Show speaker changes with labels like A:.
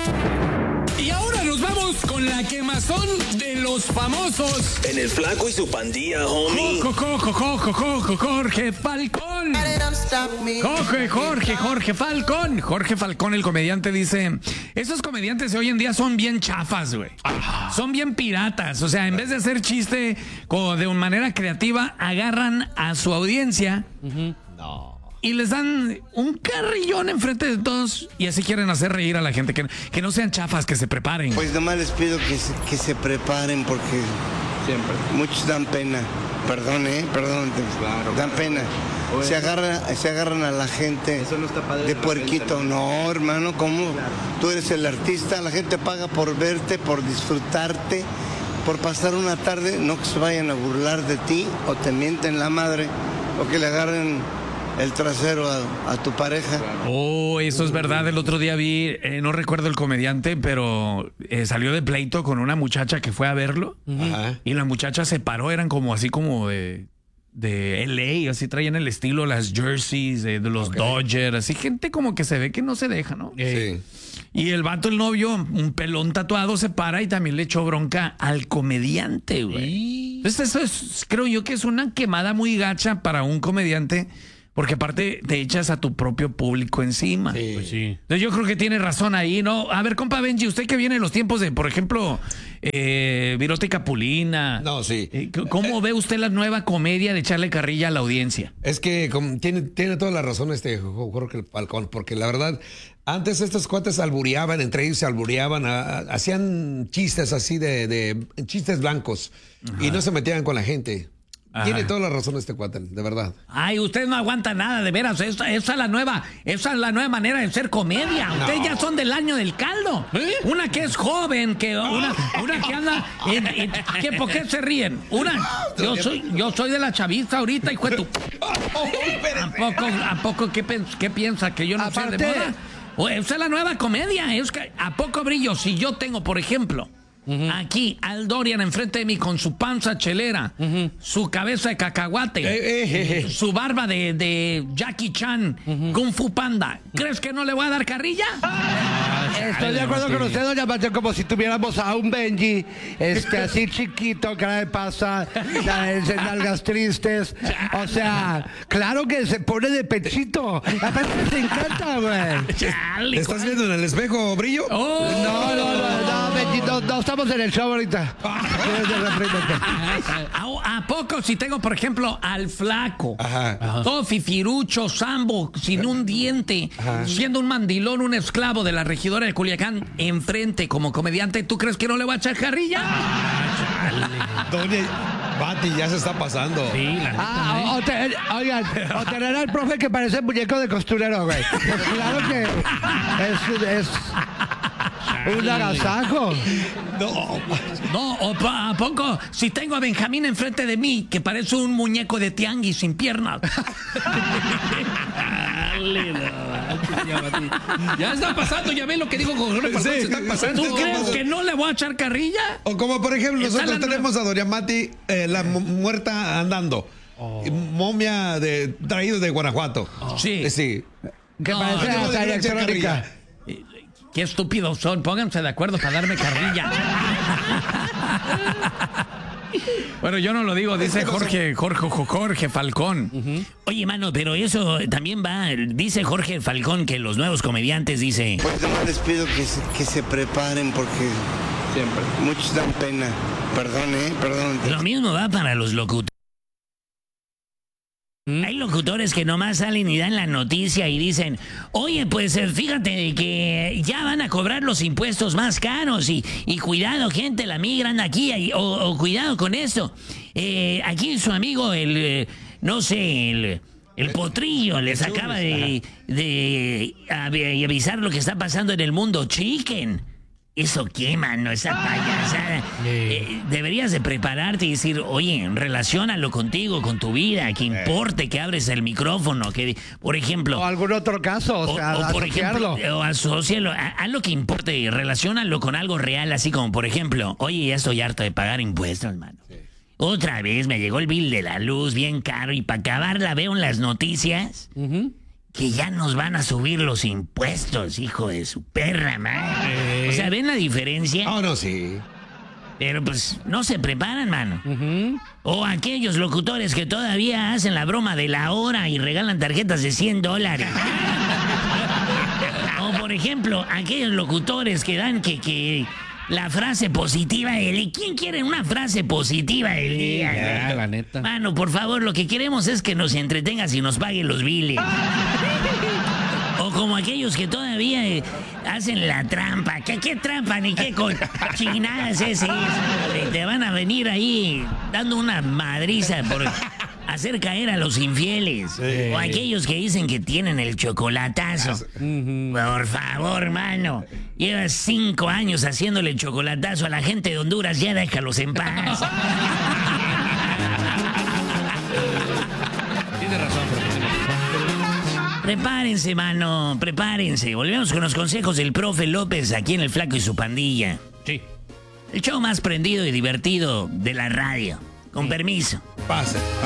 A: Y ahora nos vamos con la quemazón de los famosos.
B: En el Flaco y su pandilla, homie.
A: Jorge Falcón. Jorge Falcón. Jorge Falcón, el comediante, dice: esos comediantes de hoy en día son bien chafas, güey. Son bien piratas. O sea, en vez de hacer chiste de una manera creativa, agarran a su audiencia. Y les dan un carrillón enfrente de todos y así quieren hacer reír a la gente. Que no sean chafas, que se preparen.
C: Pues nomás les pido que se preparen porque siempre muchos dan pena. Perdón, claro, dan pena. Se agarran a la gente. Eso no está padre de puerquito. No, hermano, ¿cómo? Claro. Tú eres el artista, la gente paga por verte, por disfrutarte, por pasar una tarde, no que se vayan a burlar de ti o te mienten la madre o que le agarren el trasero a tu pareja.
A: Oh, eso es verdad. El otro día vi, no recuerdo el comediante, pero salió de pleito con una muchacha que fue a verlo. Y la muchacha se paró, eran como así como de LA, así traían el estilo, las jerseys de los Dodgers, así gente como que se ve que no se deja, ¿no?
D: Sí.
A: Y el vato, el novio, un pelón tatuado, se para y también le echó bronca al comediante, güey. Entonces eso creo yo que es una quemada muy gacha para un comediante. Porque aparte te echas a tu propio público encima.
D: Sí. Pues sí.
A: Entonces yo creo que tiene razón ahí, ¿no? A ver, compa Benji, usted que viene en los tiempos de, por ejemplo, Virote y Capulina.
D: No, sí.
A: ¿Cómo ve usted la nueva comedia de echarle carrilla a la audiencia?
D: Es que tiene toda la razón Jorge Falcón, porque la verdad, antes estos cuates albureaban, entre ellos se albureaban, hacían chistes así de chistes blancos. Ajá. Y no se metían con la gente. Ajá. Tiene toda la razón este cuate, de verdad.
A: Ay, usted no aguanta nada, de veras. Esa es la nueva manera de ser comedia. Ustedes ya son del año del caldo. Una que es joven, una que anda. ¿Por qué se ríen? Yo soy de la chavista ahorita, hijo de tu. ¿A poco qué piensa? ¿Que yo no soy de moda? Esa es la nueva comedia. ¿A poco brillo? Si yo tengo, por ejemplo, aquí Al Dorian enfrente de mí con su panza chelera, su cabeza de cacahuate, su barba de Jackie Chan, Kung Fu Panda, ¿crees que no le voy a dar carrilla?
E: Estoy de acuerdo con usted, doña Pacha, como si tuviéramos a un Benji, así chiquito, cara de pasa, nalgas tristes. O sea, claro que se pone de pechito. Aparte te encanta, güey.
D: ¿Te estás viendo en el espejo, Brillo?
E: No, Benji, no estamos en el show ahorita.
A: ¿A poco si tengo, por ejemplo, al Flaco? Todo fifirucho, sambo, sin un diente, siendo un mandilón, un esclavo de la regidora de Culiacán, enfrente como comediante, ¿tú crees que no le va a echar carrilla?
D: Doña Bati, ya se está pasando. Sí,
E: la neta. Oigan, o tener al profe que parece muñeco de costurero, güey. Claro que es un agasajo.
A: ¿A poco? Si tengo a Benjamín enfrente de mí, que parece un muñeco de tianguis sin piernas.
F: Ya está pasando, ya ven lo que digo con Jorge Falcón, se está pasando.
A: ¿Tú crees que no le voy a echar carrilla?
D: O como por ejemplo, nosotros tenemos a Doña Mati, la muerta andando. Momia traído de Guanajuato.
A: Sí.
D: Sí.
E: Que parece hasta electrónica.
A: Qué estúpidos son, pónganse de acuerdo para darme carrilla. Bueno, yo no lo digo, dice Jorge Falcón. Oye, mano, pero eso también va, dice Jorge Falcón que los nuevos comediantes, dice...
C: Pues nomás les pido que se preparen porque siempre muchos dan pena. Perdón.
A: Lo mismo va para los locutores. Hay locutores que nomás salen y dan la noticia y dicen, oye, pues fíjate que ya van a cobrar los impuestos más caros y cuidado, gente, la migran aquí, o cuidado con esto. Aquí su amigo, el Potrillo les acaba de avisar lo que está pasando en el mundo chicken. Eso qué, mano, esa payasada. Deberías de prepararte y decir, oye, relaciónalo contigo, con tu vida, que importe que abres el micrófono, que, por ejemplo...
E: O algún otro caso, o por ejemplo,
A: o asócialo, haz lo que importe y relaciónalo con algo real, así como, por ejemplo, oye, ya estoy harto de pagar impuestos, mano. Sí. Otra vez me llegó el bill de la luz bien caro y para acabarla veo en las noticias... que ya nos van a subir los impuestos, hijo de su perra madre. O sea, ¿ven la diferencia?
D: Oh, no, sí.
A: Pero pues no se preparan, mano. O aquellos locutores que todavía hacen la broma de la hora y regalan tarjetas de $100. O por ejemplo, aquellos locutores que dan que la frase positiva del día. ¿Quién quiere una frase positiva del día?
F: Ya, la neta.
A: Mano, por favor, lo que queremos es que nos entretengas y nos paguen los biles. O como aquellos que todavía hacen la trampa. ¿Qué trampa ni qué cochinadas es eso? Te van a venir ahí dando una madriza por hacer caer a los infieles. Sí. O aquellos que dicen que tienen el chocolatazo. Por favor, mano. Llevas 5 años haciéndole el chocolatazo a la gente de Honduras. Ya déjalos en paz.
F: Tienes razón,
A: Prepárense, mano, prepárense. Volvemos con los consejos del profe López aquí en El Flaco y su Pandilla.
F: Sí.
A: El show más prendido y divertido de la radio. Con permiso.
D: Pase.